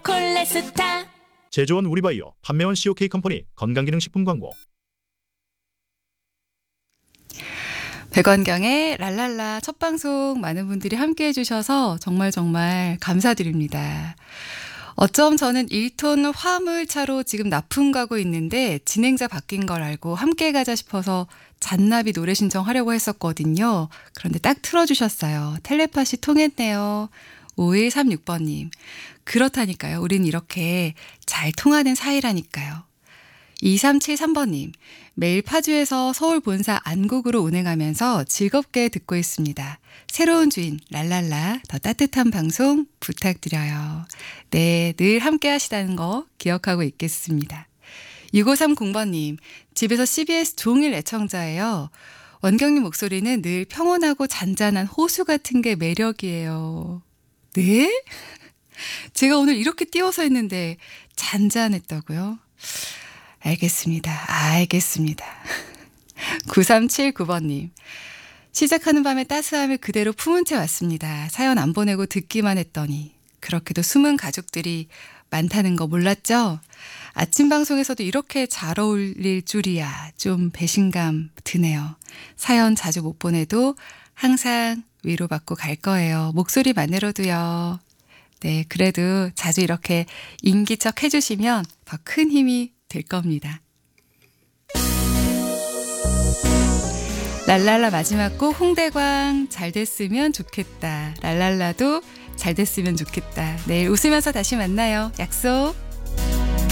콜레스타. 제조원 우리바이오, 판매원 COK 컴퍼니 건강기능식품 광고. 백원경의 랄랄라 첫 방송 많은 분들이 함께해 주셔서 정말 감사드립니다. 어쩜 저는 1톤 화물차로 지금 납품 가고 있는데 진행자 바뀐 걸 알고 함께 가자 싶어서 잔나비 노래 신청하려고 했었거든요. 그런데 딱 틀어주셨어요. 텔레파시 통했네요. 5136번님. 그렇다니까요. 우린 이렇게 잘 통하는 사이라니까요. 2373번님. 매일 파주에서 서울 본사 안국으로 운행하면서 즐겁게 듣고 있습니다. 새로운 주인 랄랄라 더 따뜻한 방송 부탁드려요. 네, 늘 함께 하시다는 거 기억하고 있겠습니다. 6530번님. 집에서 CBS 종일 애청자예요. 원경님 목소리는 늘 평온하고 잔잔한 호수 같은 게 매력이에요. 네? 제가 오늘 이렇게 띄워서 했는데 잔잔했다고요? 알겠습니다. 9379번님. 시작하는 밤의 따스함을 그대로 품은 채 왔습니다. 사연 안 보내고 듣기만 했더니 그렇게도 숨은 가족들이 많다는 거 몰랐죠? 아침 방송에서도 이렇게 잘 어울릴 줄이야. 좀 배신감 드네요. 사연 자주 못 보내도 항상 위로받고 갈 거예요. 목소리만으로도요. 네, 그래도 자주 이렇게 인기척 해주시면 더 큰 힘이 될 겁니다. 랄랄라 마지막 곡 홍대광 잘 됐으면 좋겠다. 랄랄라도 잘 됐으면 좋겠다. 내일 웃으면서 다시 만나요. 약속.